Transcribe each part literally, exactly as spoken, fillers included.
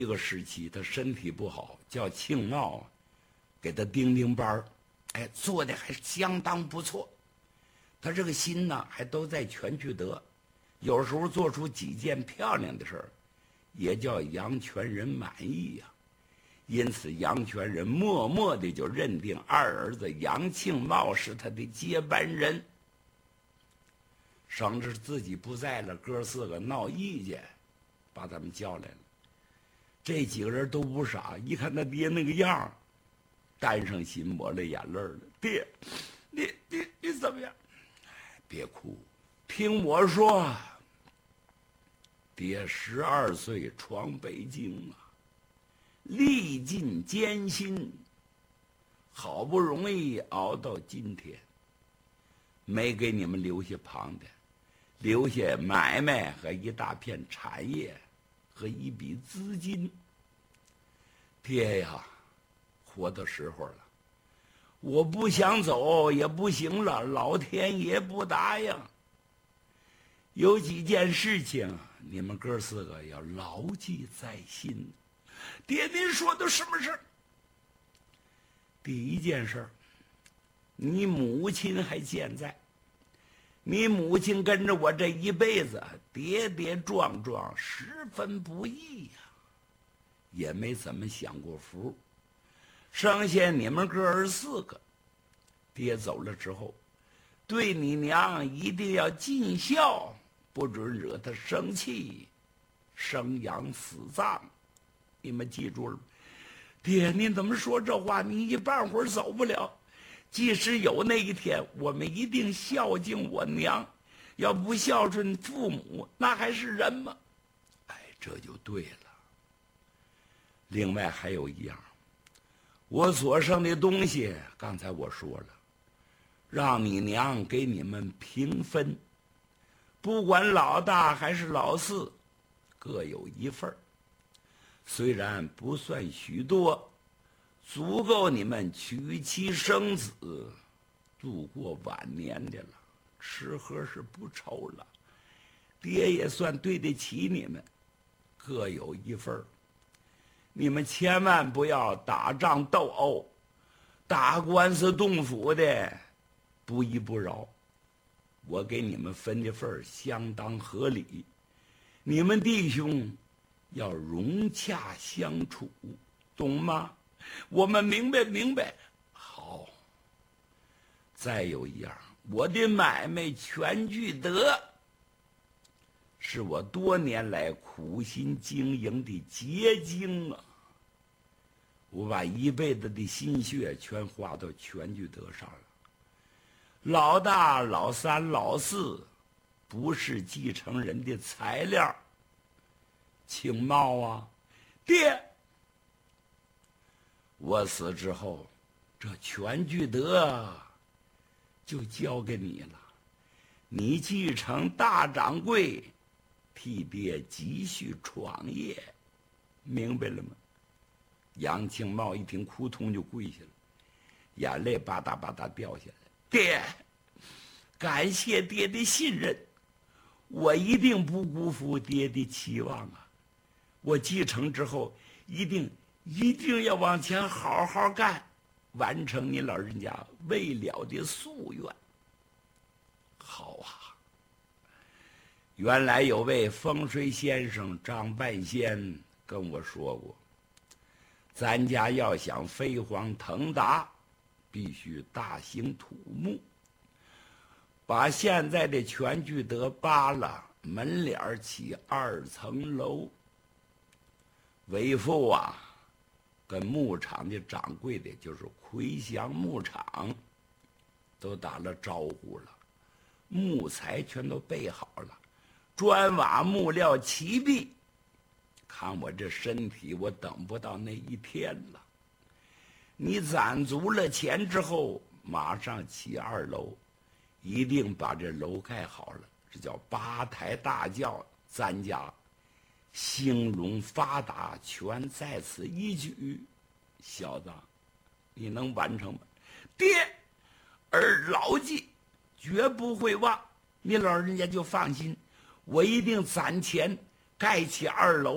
一个时期，他身体不好，叫庆茂给他盯盯班儿，哎，做的还相当不错。他这个心呢，还都在全聚德，有时候做出几件漂亮的事儿，也叫杨全仁满意呀、啊。因此，杨全仁默默的就认定二儿子杨庆茂是他的接班人。省着自己不在了，哥四个闹意见，把他们叫来了。这几个人都不傻，一看他爹那个样，担上心，抹了眼泪了。爹，你你你怎么样？别哭，听我说，爹十二岁闯北京啊，历尽艰辛，好不容易熬到今天，没给你们留下旁的，留下买卖和一大片产业和一笔资金。爹呀，活到时候了，我不想走也不行了，老天爷不答应。有几件事情你们哥四个要牢记在心。爹，您说的什么事？第一件事，你母亲还健在。你母亲跟着我这一辈子跌跌撞撞，十分不易呀、啊，也没怎么享过福。剩下你们哥儿四个，爹走了之后，对你娘一定要尽孝，不准惹她生气，生养死葬。你们记住了？爹，您怎么说这话？你一半会儿走不了。即使有那一天，我们一定孝敬我娘。要不孝顺父母，那还是人吗？哎，这就对了。另外还有一样，我所剩的东西，刚才我说了，让你娘给你们平分，不管老大还是老四，各有一份儿。虽然不算许多，足够你们娶妻生子，度过晚年的了，吃喝是不愁了。爹也算对得起你们，各有一份儿。你们千万不要打仗斗殴，打官司动府的，不依不饶。我给你们分的份儿相当合理，你们弟兄要融洽相处，懂吗？我们明白明白。好。再有一样，我的买卖全聚德，是我多年来苦心经营的结晶啊！我把一辈子的心血全花到全聚德上了。老大、老三、老四不是继承人的材料。庆茂啊，爹，我死之后，这全聚德就交给你了，你继承大掌柜，替爹继续创业，明白了吗？杨庆茂一听，扑通就跪下了，眼泪吧嗒吧嗒掉下来。爹，感谢爹的信任，我一定不辜负爹的期望啊！我继承之后，一定一定要往前好好干，完成你老人家未了的夙愿。好啊！原来有位风水先生张半仙跟我说过，咱家要想飞黄腾达，必须大兴土木，把现在的全聚德扒了，门脸起二层楼。为父啊，跟牧场的掌柜的，就是魁祥牧场，都打了招呼了，木材全都备好了，砖瓦木料齐备。看我这身体，我等不到那一天了。你攒足了钱之后，马上起二楼，一定把这楼盖好了，这叫八抬大轿，咱家兴隆发达全在此一举。小子，你能完成吗？爹，儿牢记，绝不会忘。你老人家就放心，我一定攒钱盖起二楼来，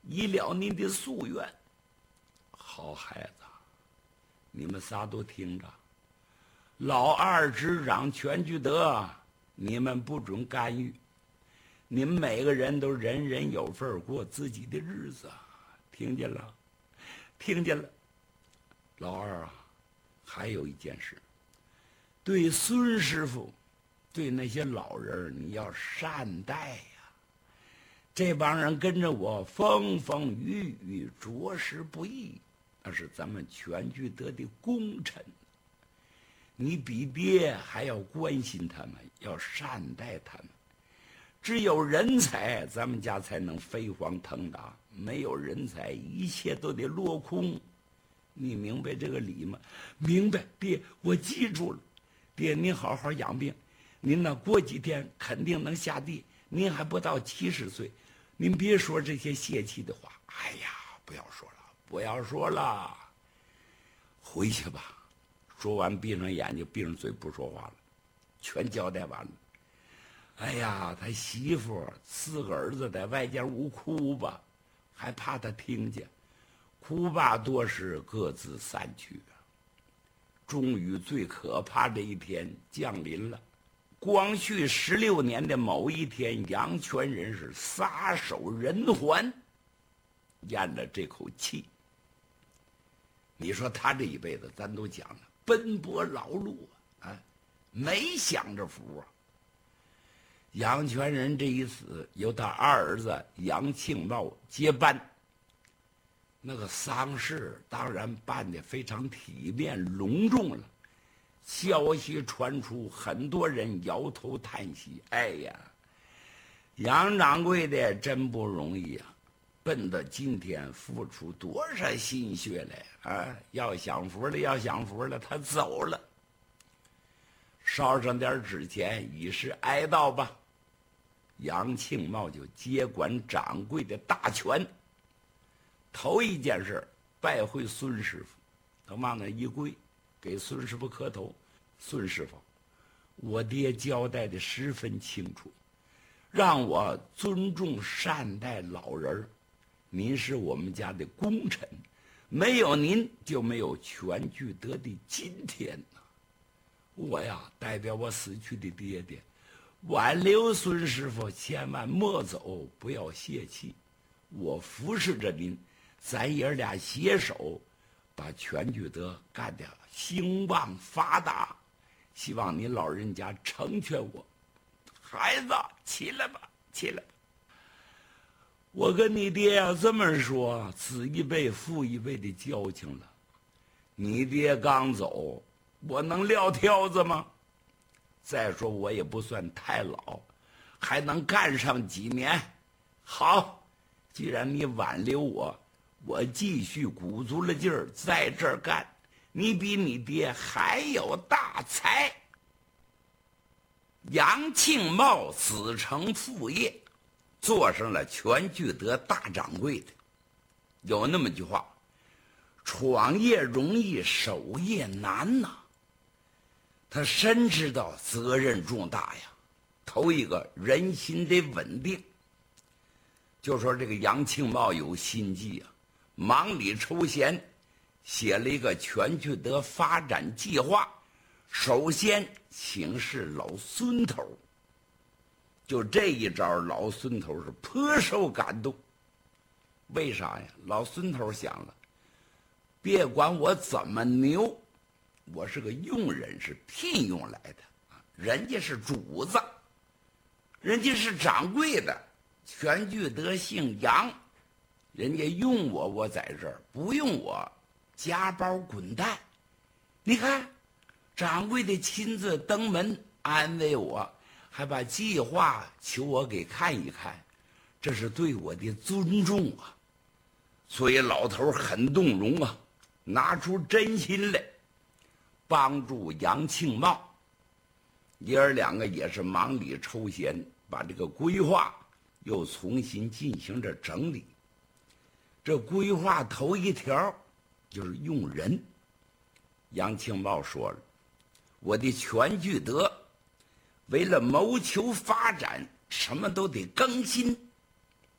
依了您的夙愿。好孩子，你们仨都听着，老二只让全聚德，你们不准干预，你们每个人都人人有份，过自己的日子，听见了？听见了。老二啊，还有一件事，对孙师傅，对那些老人，你要善待呀。这帮人跟着我风风雨雨，着实不易，那是咱们全聚德的功臣。你比爹还要关心他们，要善待他们。只有人才，咱们家才能飞黄腾达；没有人才，一切都得落空。你明白这个理吗？明白，爹，我记住了。爹，您好好养病，您呢过几天肯定能下地。您还不到七十岁，您别说这些泄气的话。哎呀，不要说了，不要说了，回去吧。说完，闭上眼睛，闭上嘴，不说话了，全交代完了。哎呀，他媳妇四个儿子在外间屋哭吧，还怕他听见，哭罢多时，各自散去。终于最可怕的一天降临了。光绪十六年的某一天，杨全仁是撒手人寰，咽了这口气。你说他这一辈子，咱都讲了，奔波劳碌啊，啊没享着福啊。杨全仁这一死，由他二儿子杨庆茂接班。那个丧事当然办得非常体面隆重了。消息传出，很多人摇头叹息：“哎呀，杨掌柜的真不容易啊！奔到今天，付出多少心血来啊！要享福了，要享福了，他走了。烧上点纸钱，以示哀悼吧。”杨庆茂就接管掌柜的大权。头一件事，拜会孙师傅，他往那一跪，给孙师傅磕头。孙师傅，我爹交代的十分清楚，让我尊重善待老人。您是我们家的功臣，没有您就没有全聚德的今天呐。我呀，代表我死去的爹爹，挽留孙师傅，千万莫走，不要泄气。我服侍着您，咱爷俩携手，把全聚德干得兴旺发达。希望您老人家成全我。孩子，起来吧，起来吧。我跟你爹要这么说，子一辈父一辈的交情了。你爹刚走，我能撂挑子吗？再说我也不算太老，还能干上几年。好，既然你挽留我，我继续鼓足了劲儿在这儿干。你比你爹还有大才。杨庆茂子承父业，做上了全聚德大掌柜的。有那么句话，闯业容易，守业难呐。他深知道责任重大呀。头一个，人心得稳定。就说这个杨庆茂有心计啊，忙里抽闲，写了一个全聚德发展计划。首先请示老孙头，就这一招，老孙头是颇受感动。为啥呀？老孙头想了，别管我怎么牛，我是个佣人，是聘用来的，人家是主子，人家是掌柜的，全聚德姓杨，人家用我，我在这儿；不用我，夹包滚蛋。你看，掌柜的亲自登门安慰我，还把计划求我给看一看，这是对我的尊重啊。所以老头很动容啊，拿出真心来帮助杨庆茂。爷儿两个也是忙里抽闲，把这个规划又重新进行着整理。这规划头一条就是用人。杨庆茂说了，我的全聚德为了谋求发展，什么都得更新。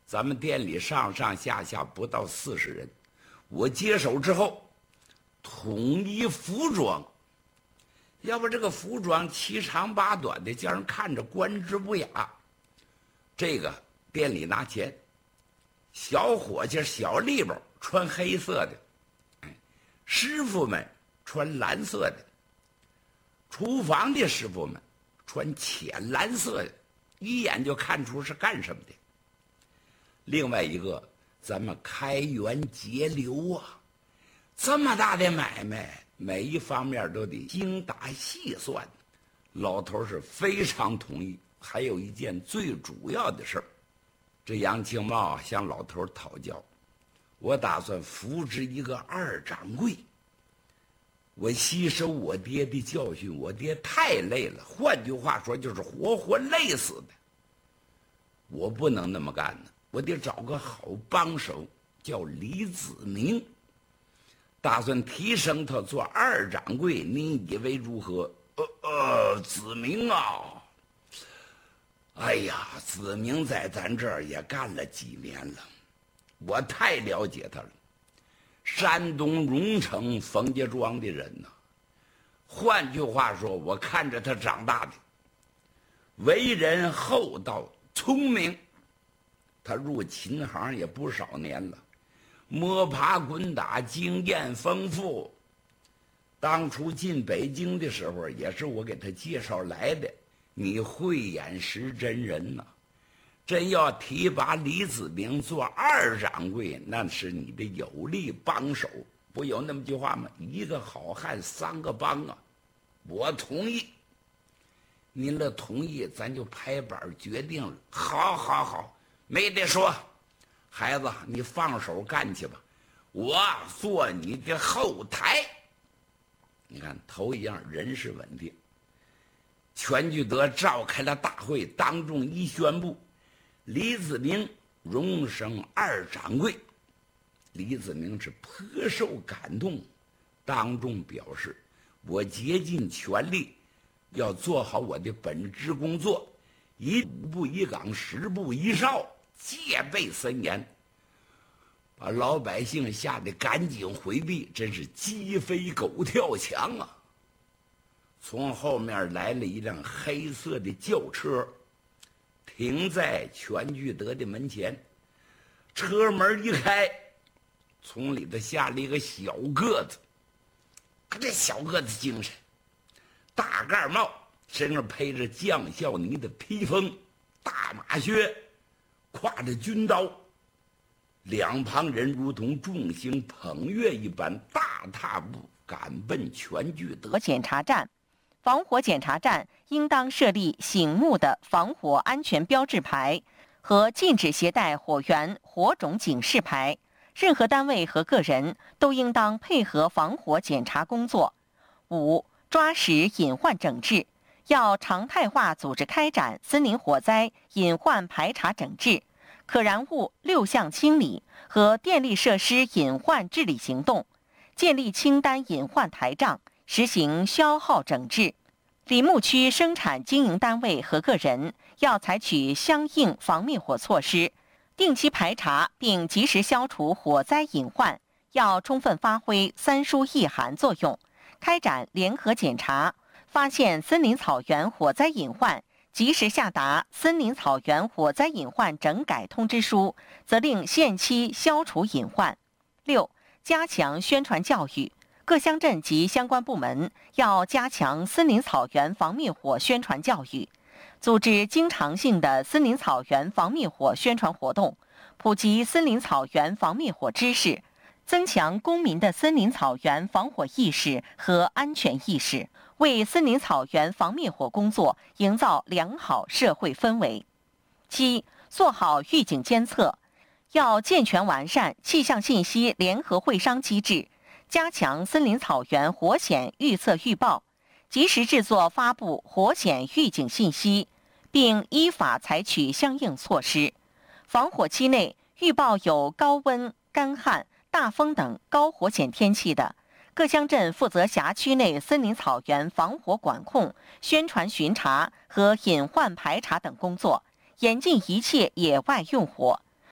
咱们店里上上下下不到四十人。我接手之后，统一服装，要不这个服装七长八短的，叫人看着观之不雅。这个店里拿钱，小伙计、小利宝穿黑色的，师傅们穿蓝色的，厨房的师傅们穿浅蓝色的，一眼就看出是干什么的。另外一个，咱们开源节流啊，这么大的买卖，每一方面都得精打细算。老头是非常同意。还有一件最主要的事儿，这杨庆茂向老头讨教，我打算扶植一个二掌柜。我吸收我爹的教训，我爹太累了，换句话说就是活活累死的。我不能那么干呢，我得找个好帮手，叫李子明，打算提升他做二掌柜，你以为如何？呃呃，子明啊，哎呀，子明在咱这儿也干了几年了，我太了解他了。山东荣城冯家庄的人呐、啊，换句话说，我看着他长大的，为人厚道聪明。他入琴行也不少年了，摸爬滚打，经验丰富。当初进北京的时候，也是我给他介绍来的。你慧眼识真人呐、啊，真要提拔李子明做二掌柜，那是你的有力帮手。不有那么句话吗？一个好汉三个帮啊！我同意。您的同意，咱就拍板决定了。好，好，好，没得说。孩子，你放手干去吧，我做你的后台。你看，头一样人事稳定。全聚德召开了大会，当众一宣布，李子明荣升二掌柜。李子明是颇受感动，当众表示，我竭尽全力要做好我的本职工作，一步一岗，十步一哨，戒备森严，把老百姓吓得赶紧回避，真是鸡飞狗跳墙啊！从后面来了一辆黑色的轿车，停在全聚德的门前。车门一开，从里头下了一个小个子。这小个子精神，大盖帽，身上披着将校呢的披风，大马靴，挎着军刀。两旁人如同众星捧月一般，大踏步赶奔全聚德检查站。防火检查站应当设立醒目的防火安全标志牌和禁止携带火源、火种警示牌。任何单位和个人都应当配合防火检查工作。五、抓实隐患整治，要常态化组织开展森林火灾隐患排查整治、可燃物六项清理和电力设施隐患治理行动，建立清单隐患台账，实行消耗整治。林木区生产经营单位和个人要采取相应防灭火措施，定期排查并及时消除火灾隐患，要充分发挥三疏一涵作用，开展联合检查，发现森林草原火灾隐患，及时下达森林草原火灾隐患整改通知书，责令限期消除隐患。六、加强宣传教育。各乡镇及相关部门要加强森林草原防灭火宣传教育，组织经常性的森林草原防灭火宣传活动，普及森林草原防灭火知识，增强公民的森林草原防火意识和安全意识，为森林草原防灭火工作营造良好社会氛围。七、做好预警监测，要健全完善气象信息联合会商机制，加强森林草原火险预测预报，及时制作发布火险预警信息，并依法采取相应措施。防火期内预报有高温、干旱、大风等高火险天气的，各乡镇负责辖区内森林草原防火管控、宣传巡查和隐患排查等工作，严禁一切野外用火。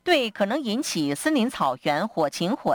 对可能引起森林草原火情火